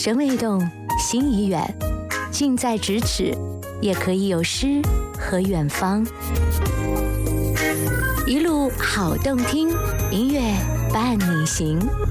声未动，心已远，近在咫尺，也可以有诗和远方。一路好动听，音乐伴你行。